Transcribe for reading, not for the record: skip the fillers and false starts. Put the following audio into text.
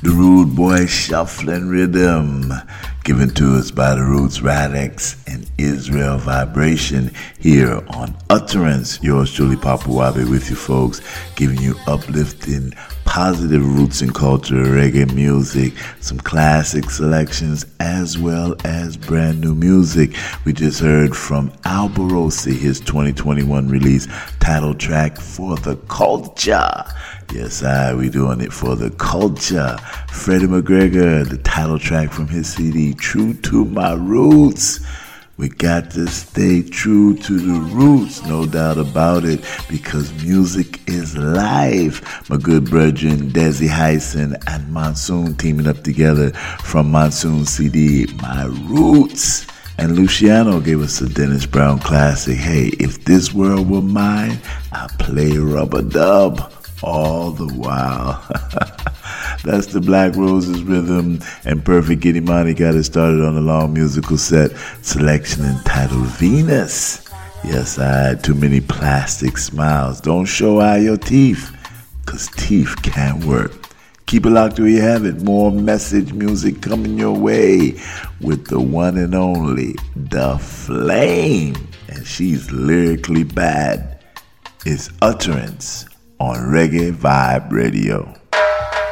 The Rude Boy Shuffling Rhythm, given to us by the Roots Radix and Israel Vibration here on Utterance. Yours truly, Papa Wabi, with you folks, giving you uplifting, positive roots and culture, reggae music, some classic selections, as well as brand new music. We just heard from Alborosi, his 2021 release, title track For the Culture. Yes, we doing it for the culture. Freddie McGregor, the title track from his CD, True to My Roots. We got to stay true to the roots, no doubt about it, because music is life. My good brethren, Desi Hyson and Monsoon teaming up together from Monsoon CD, My Roots. And Luciano gave us a Dennis Brown classic. Hey, if this world were mine, I'd play Rub-a-Dub all the while. That's the Black Roses rhythm, and Perfect Giddimani got it started on a long musical set selection entitled Venus. Yes, I had too many plastic smiles. Don't show out your teeth, cause teeth can't work. Keep it locked where you have it. More message music coming your way with the one and only The Flame, and she's lyrically bad. It's Utterance on Reggae Vibe Radio.